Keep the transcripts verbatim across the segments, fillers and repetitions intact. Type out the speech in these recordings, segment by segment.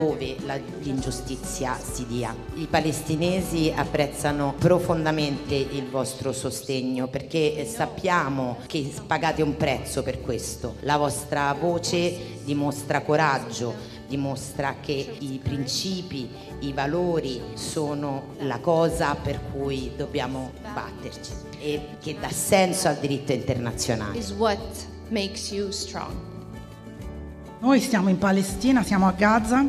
dove l'ingiustizia si dia. I palestinesi apprezzano profondamente il vostro sostegno perché sappiamo che pagate un prezzo per questo. La vostra voce dimostra coraggio, dimostra che i principi, i valori sono la cosa per cui dobbiamo batterci e che dà senso al diritto internazionale. Is what makes you strong. Noi stiamo in Palestina, siamo a Gaza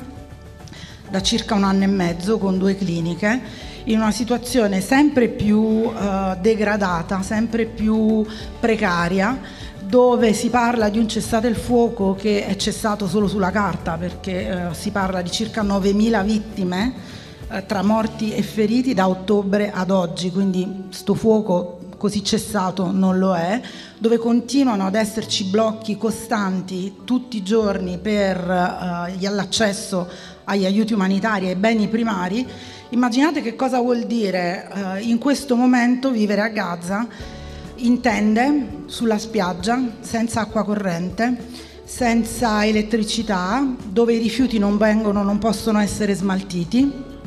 da circa un anno e mezzo con due cliniche, in una situazione sempre più uh, degradata, sempre più precaria, dove si parla di un cessate il fuoco che è cessato solo sulla carta, perché uh, si parla di circa novemila vittime uh, tra morti e feriti da ottobre ad oggi, quindi sto fuoco così cessato non lo è, dove continuano ad esserci blocchi costanti tutti i giorni per uh, l'accesso agli aiuti umanitari e ai beni primari. Immaginate che cosa vuol dire uh, in questo momento vivere a Gaza in tende, sulla spiaggia, senza acqua corrente, senza elettricità, dove i rifiuti non vengono, non possono essere smaltiti.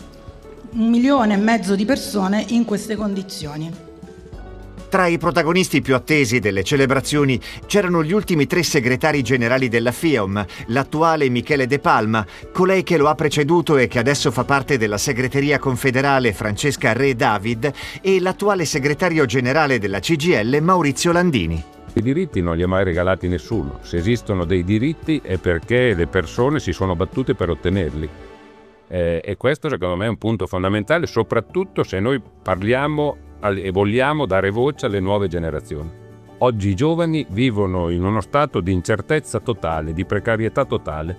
Un milione e mezzo di persone in queste condizioni. Tra i protagonisti più attesi delle celebrazioni c'erano gli ultimi tre segretari generali della FIOM, l'attuale Michele De Palma, colei che lo ha preceduto e che adesso fa parte della segreteria confederale Francesca Re David e l'attuale segretario generale della C G I L Maurizio Landini. I diritti non li ha mai regalati nessuno. Se esistono dei diritti è perché le persone si sono battute per ottenerli. Eh, e questo secondo me è un punto fondamentale, soprattutto se noi parliamo e vogliamo dare voce alle nuove generazioni. Oggi i giovani vivono in uno stato di incertezza totale, di precarietà totale,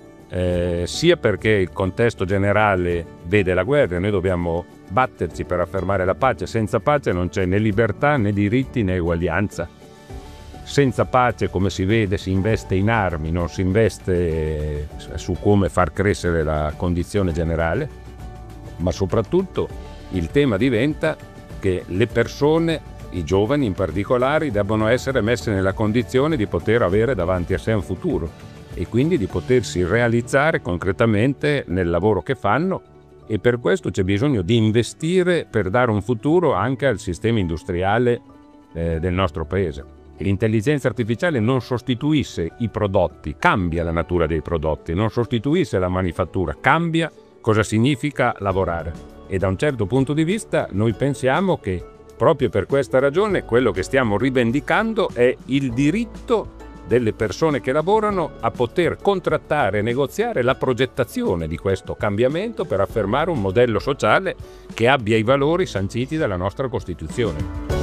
eh, sia perché il contesto generale vede la guerra e noi dobbiamo batterci per affermare la pace. Senza pace non c'è né libertà, né diritti, né eguaglianza. Senza pace, come si vede, si investe in armi, non si investe su come far crescere la condizione generale, ma soprattutto il tema diventa che le persone, i giovani in particolare, devono essere messe nella condizione di poter avere davanti a sé un futuro e quindi di potersi realizzare concretamente nel lavoro che fanno, e per questo c'è bisogno di investire per dare un futuro anche al sistema industriale eh, del nostro paese. L'intelligenza artificiale non sostituisce i prodotti, cambia la natura dei prodotti, non sostituisce la manifattura, cambia cosa significa lavorare. E da un certo punto di vista noi pensiamo che proprio per questa ragione quello che stiamo rivendicando è il diritto delle persone che lavorano a poter contrattare e negoziare la progettazione di questo cambiamento per affermare un modello sociale che abbia i valori sanciti dalla nostra Costituzione.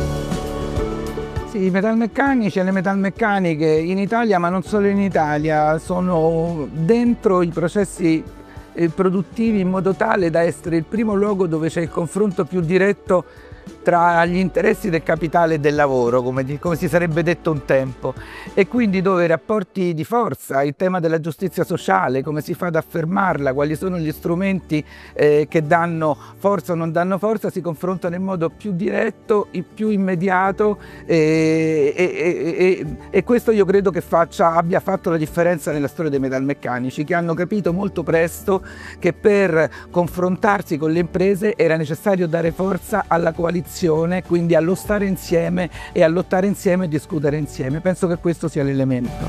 Sì, i metalmeccanici e le metalmeccaniche in Italia, ma non solo in Italia, sono dentro i processi produttivi in modo tale da essere il primo luogo dove c'è il confronto più diretto tra gli interessi del capitale e del lavoro, come, di, come si sarebbe detto un tempo, e quindi dove i rapporti di forza, il tema della giustizia sociale, come si fa ad affermarla, quali sono gli strumenti eh, che danno forza o non danno forza, si confrontano in modo più diretto, più immediato eh, e, e, e, e questo io credo che faccia, abbia fatto la differenza nella storia dei metalmeccanici, che hanno capito molto presto che per confrontarsi con le imprese era necessario dare forza alla coalizione, quindi allo stare insieme e a lottare insieme e discutere insieme. Penso che questo sia l'elemento.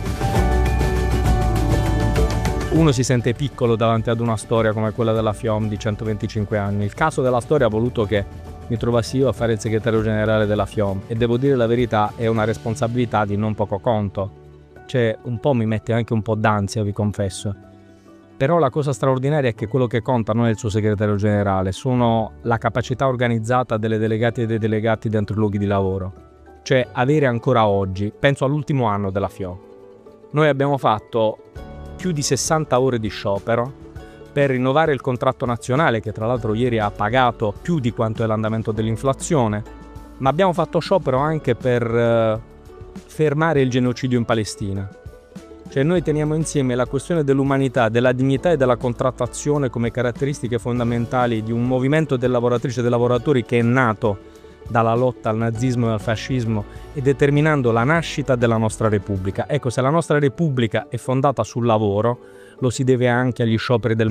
Uno si sente piccolo davanti ad una storia come quella della FIOM di centoventicinque anni. Il caso della storia ha voluto che mi trovassi io a fare il segretario generale della FIOM e devo dire la verità, è una responsabilità di non poco conto. Cioè, un po' mi mette anche un po' d'ansia, vi confesso. Però la cosa straordinaria è che quello che conta non è il suo segretario generale, sono la capacità organizzata delle delegate e dei delegati dentro i luoghi di lavoro. Cioè avere ancora oggi, penso all'ultimo anno della FIOM, noi abbiamo fatto più di sessanta ore di sciopero per rinnovare il contratto nazionale, che tra l'altro ieri ha pagato più di quanto è l'andamento dell'inflazione, ma abbiamo fatto sciopero anche per eh, fermare il genocidio in Palestina. Cioè noi teniamo insieme la questione dell'umanità, della dignità e della contrattazione come caratteristiche fondamentali di un movimento delle lavoratrici e dei lavoratori che è nato dalla lotta al nazismo e al fascismo e determinando la nascita della nostra Repubblica. Ecco, se la nostra Repubblica è fondata sul lavoro, lo si deve anche agli scioperi del